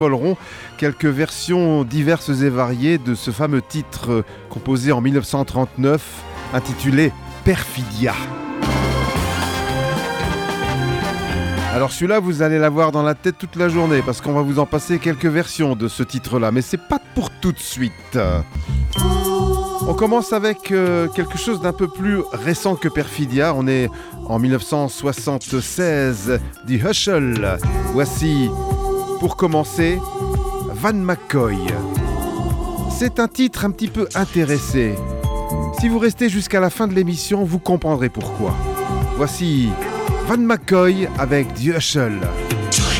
Volerons quelques versions diverses et variées de ce fameux titre composé en 1939 intitulé Perfidia. Alors celui-là, vous allez l'avoir dans la tête toute la journée parce qu'on va vous en passer quelques versions de ce titre-là, mais c'est pas pour tout de suite. On commence avec quelque chose d'un peu plus récent que Perfidia. On est en 1976, The Hushel. Voici, pour commencer, Van McCoy. C'est un titre un petit peu intéressé. Si vous restez jusqu'à la fin de l'émission, vous comprendrez pourquoi. Voici Van McCoy avec The Hushel.